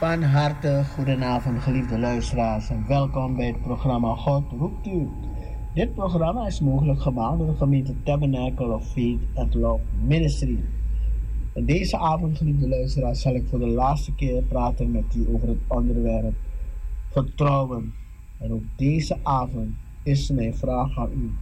Van harte goedenavond, geliefde luisteraars, en welkom bij het programma God roept u. Dit programma is mogelijk gemaakt door de gemeente Tabernacle of Faith and Love Ministry. En deze avond, geliefde luisteraars, zal ik voor de laatste keer praten met u over het onderwerp vertrouwen. En ook deze avond is mijn vraag aan u: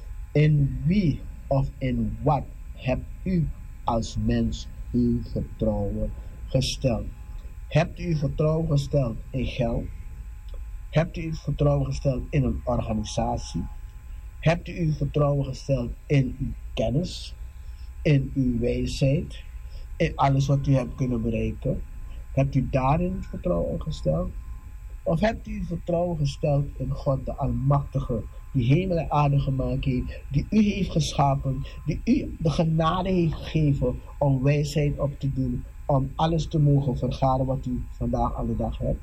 in wie of in wat hebt u als mens uw vertrouwen gesteld? Hebt u vertrouwen gesteld in geld? Hebt u vertrouwen gesteld in een organisatie? Hebt u vertrouwen gesteld in uw kennis? In uw wijsheid? In alles wat u hebt kunnen bereiken? Hebt u daarin vertrouwen gesteld? Of hebt u vertrouwen gesteld in God de Almachtige, die hemel en aarde gemaakt heeft, die u heeft geschapen, die u de genade heeft gegeven om wijsheid op te doen, om alles te mogen vergaren wat u vandaag aan de dag hebt?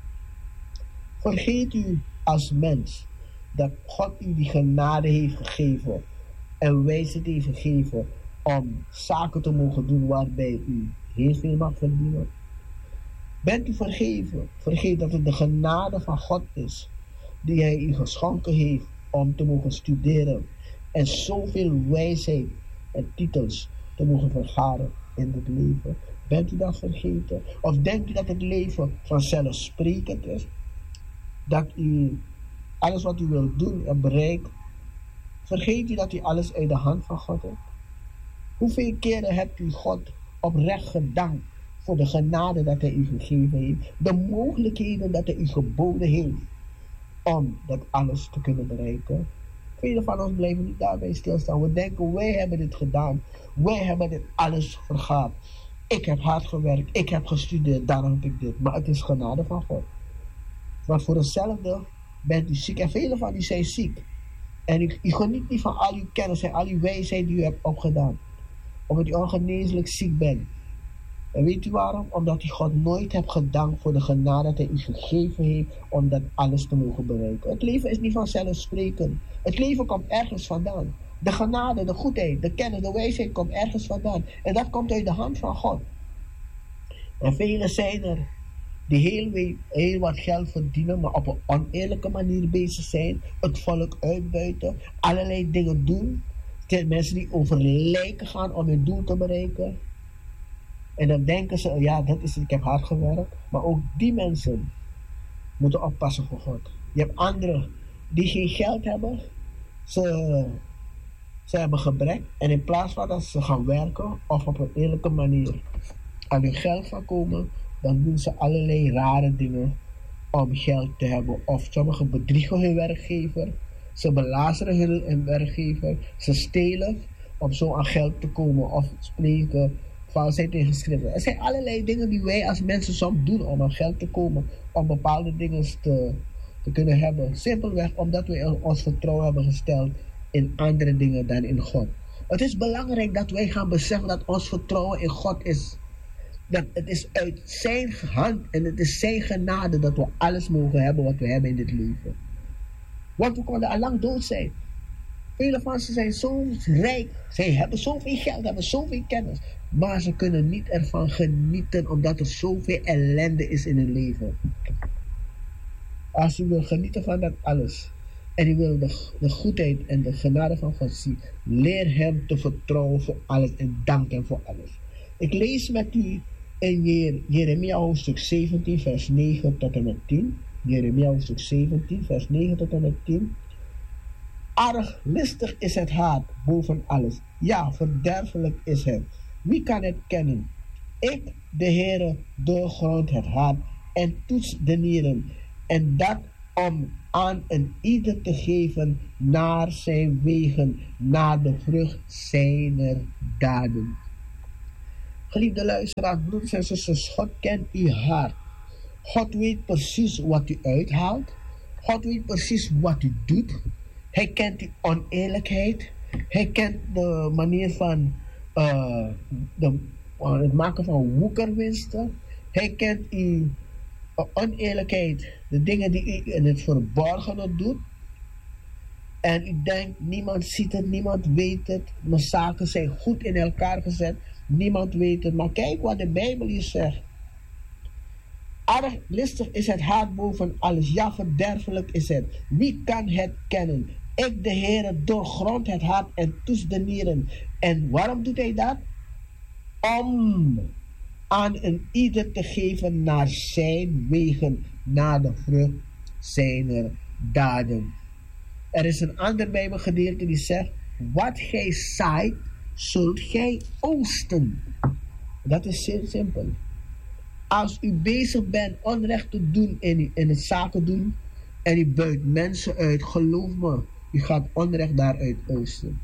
Vergeet u als mens dat God u die genade heeft gegeven en wijsheid heeft gegeven om zaken te mogen doen waarbij u heel veel mag verdienen? Bent u vergeven? Vergeet dat het de genade van God is die hij u geschonken heeft om te mogen studeren en zoveel wijsheid en titels te mogen vergaren in het leven. Bent u dat vergeten? Of denkt u dat het leven vanzelfsprekend is? Dat u alles wat u wilt doen en bereikt, vergeet u dat u alles uit de hand van God hebt? Hoeveel keren hebt u God oprecht gedankt voor de genade dat hij u gegeven heeft, de mogelijkheden dat hij u geboden heeft om dat alles te kunnen bereiken? Velen van ons blijven niet daarbij stilstaan. We denken, wij hebben dit gedaan, wij hebben dit alles vergaat. Ik heb hard gewerkt, ik heb gestudeerd, daarom heb ik dit. Maar het is genade van God. Want voor hetzelfde bent u ziek. En velen van u zijn ziek. En u geniet niet van al uw kennis en al uw wijsheid die u hebt opgedaan. Omdat u ongeneeslijk ziek bent. En weet u waarom? Omdat u God nooit hebt gedankt voor de genade dat hij u gegeven heeft om dat alles te mogen bereiken. Het leven is niet vanzelfsprekend. Het leven komt ergens vandaan. De genade, de goedheid, de kennis, de wijsheid komt ergens vandaan. En dat komt uit de hand van God. En velen zijn er die heel wat geld verdienen, maar op een oneerlijke manier bezig zijn. Het volk uitbuiten, allerlei dingen doen. Mensen die over lijken gaan om hun doel te bereiken. En dan denken ze, ja, dat is het, ik heb hard gewerkt. Maar ook die mensen moeten oppassen voor God. Je hebt anderen die geen geld hebben. Ze hebben gebrek. En in plaats van dat ze gaan werken of op een eerlijke manier aan hun geld gaan komen, dan doen ze allerlei rare dingen om geld te hebben. Of sommigen bedriegen hun werkgever. Ze belazeren hun werkgever. Ze stelen om zo aan geld te komen. Of spreken valsheid in geschriften. Er zijn allerlei dingen die wij als mensen soms doen om aan geld te komen. Om bepaalde dingen te kunnen hebben. Simpelweg omdat we ons vertrouwen hebben gesteld in andere dingen dan in God. Het is belangrijk dat wij gaan beseffen dat ons vertrouwen in God is. Dat het is uit zijn hand en het is zijn genade dat we alles mogen hebben wat we hebben in dit leven. Want we konden al lang dood zijn. Vele van ze zijn zo rijk. Zij hebben zoveel geld, hebben zoveel kennis. Maar ze kunnen niet ervan genieten omdat er zoveel ellende is in hun leven. Als u wil genieten van dat alles en u wil de goedheid en de genade van God zien, leer hem te vertrouwen voor alles en dank hem voor alles. Ik lees met u in Jeremia hoofdstuk 17 vers 9 tot en met 10. Jeremia hoofdstuk 17 vers 9 tot en met 10. Arglistig is het hart boven alles. Ja, verderfelijk is het. Wie kan het kennen? Ik, de Heere, doorgrond het hart en toets de nieren. En dat om aan een ieder te geven naar zijn wegen, naar de vrucht zijner daden. Geliefde luisteraars, broeders en zusters, God kent uw hart. God weet precies wat u uithaalt. God weet precies wat u doet. Hij kent uw oneerlijkheid. Hij kent de manier van het maken van woekerwinsten. Hij kent uw oneerlijkheid, de dingen die u in het verborgene doet. En u denkt, niemand ziet het, niemand weet het. Mijn zaken zijn goed in elkaar gezet. Niemand weet het. Maar kijk wat de Bijbel hier zegt. Arglistig is het haat boven alles. Ja, verderfelijk is het. Wie kan het kennen? Ik, de Heere, doorgrond het hart en toets de nieren. En waarom doet hij dat? Om aan een ieder te geven naar zijn wegen, naar de vrucht zijner daden. Er is een ander Bijbelgedeelte die zegt: wat gij zaait, zult gij oogsten. Dat is zeer simpel. Als u bezig bent onrecht te doen in het zaken doen en u buit mensen uit, geloof me, u gaat onrecht daaruit oogsten.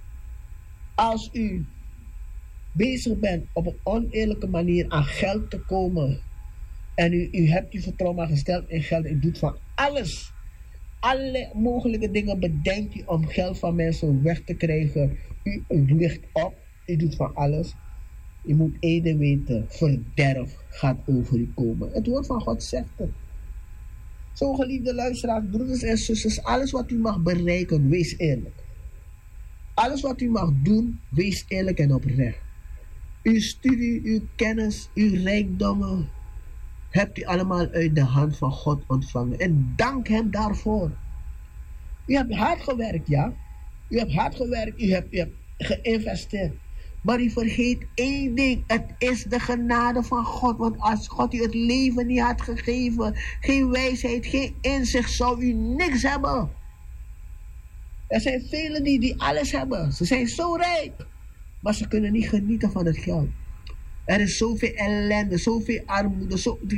Als u bezig bent op een oneerlijke manier aan geld te komen en u hebt uw vertrouwen gesteld in geld, u doet van alles, alle mogelijke dingen bedenkt u om geld van mensen weg te krijgen, u ligt op, u doet van alles. Je moet één weten, verderf gaat over u komen. Het woord van God zegt het. Zo, geliefde luisteraars, broeders en zusters, alles wat u mag bereiken, wees eerlijk. Alles wat u mag doen, wees eerlijk en oprecht. Uw studie, uw kennis, uw rijkdommen, hebt u allemaal uit de hand van God ontvangen. En dank hem daarvoor. U hebt hard gewerkt, ja. U hebt hard gewerkt, u hebt geïnvesteerd. Maar u vergeet één ding. Het is de genade van God. Want als God u het leven niet had gegeven, geen wijsheid, geen inzicht, zou u niks hebben. Er zijn velen die alles hebben. Ze zijn zo rijk. Maar ze kunnen niet genieten van het geld. Er is zoveel ellende, zoveel armoede,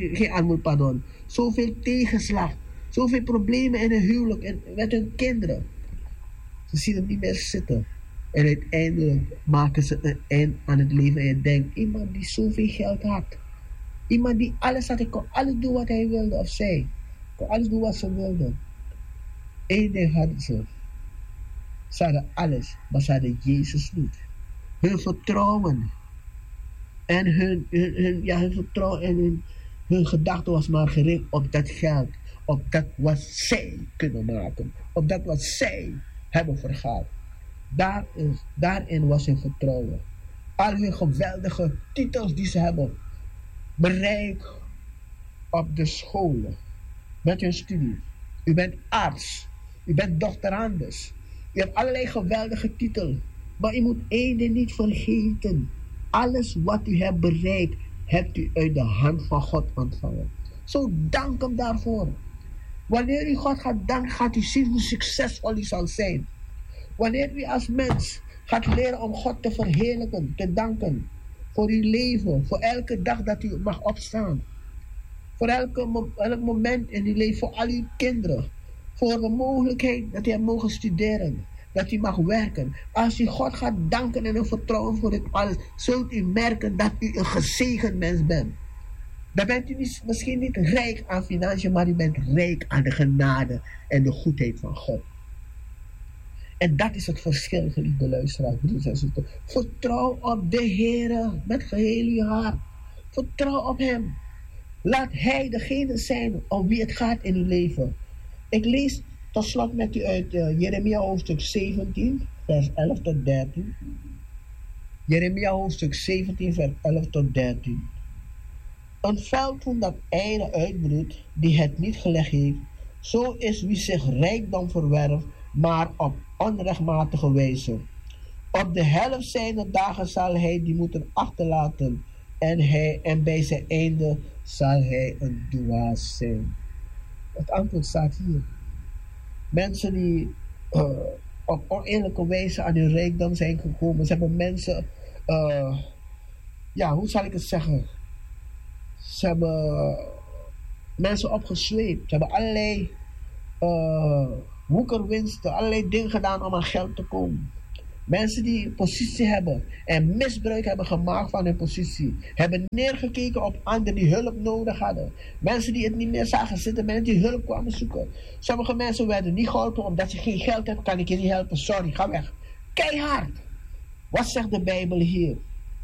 zoveel tegenslag, zoveel problemen in hun huwelijk en met hun kinderen. Ze zien het niet meer zitten. En uiteindelijk maken ze een eind aan het leven. En je denkt, iemand die zoveel geld had. Iemand die alles had. Hij kon alles doen wat hij wilde of zij. Kon alles doen wat ze wilden. Eén ding hadden ze. Ze hadden alles. Maar ze hadden Jezus niet. Hun vertrouwen. En hun vertrouwen en hun gedachte was maar gericht op dat geld. Op dat wat zij kunnen maken. Op dat wat zij hebben vergaard. Daarin was hun vertrouwen. Al hun geweldige titels die ze hebben bereikt op de scholen met hun studie. U bent arts, u bent doctorandus, u hebt allerlei geweldige titels. Maar u moet één ding niet vergeten. Alles wat u hebt bereikt, hebt u uit de hand van God ontvangen. Zo dank hem daarvoor. Wanneer u God gaat danken, gaat u zien hoe succesvol u zal zijn. Wanneer u als mens gaat leren om God te verheerlijken, te danken voor uw leven, voor elke dag dat u mag opstaan, voor elk moment in uw leven, voor al uw kinderen, voor de mogelijkheid dat u hebt mogen studeren, dat u mag werken. Als u God gaat danken en vertrouwen voor dit alles, zult u merken dat u een gezegend mens bent. Dan bent u misschien niet rijk aan financiën, maar u bent rijk aan de genade en de goedheid van God. En dat is het verschil, geliefde luisteraars, broeders en zusters. Vertrouw op de Heere met geheel je hart. Vertrouw op hem. Laat hij degene zijn om wie het gaat in uw leven. Ik lees tot slot met u uit Jeremia hoofdstuk 17, vers 11 tot 13. Jeremia hoofdstuk 17, vers 11 tot 13. Een veldhoen dat eieren uitbroedt, die het niet gelegd heeft, zo is wie zich rijkdom verwerft, maar op onrechtmatige wijze. Op de helft zijner dagen zal hij die moeten achterlaten en bij zijn einde zal hij een dwaas zijn. Het antwoord staat hier. Mensen die op oneerlijke wijze aan hun rijkdom zijn gekomen. Ze hebben mensen, hoe zal ik het zeggen? Ze hebben mensen opgezweept. Ze hebben allerlei woekerwinsten, allerlei dingen gedaan om aan geld te komen. Mensen die positie hebben en misbruik hebben gemaakt van hun positie. Hebben neergekeken op anderen die hulp nodig hadden. Mensen die het niet meer zagen zitten, mensen die hulp kwamen zoeken. Sommige mensen werden niet geholpen omdat ze geen geld hebben. Kan ik je niet helpen? Sorry, ga weg. Keihard. Wat zegt de Bijbel hier?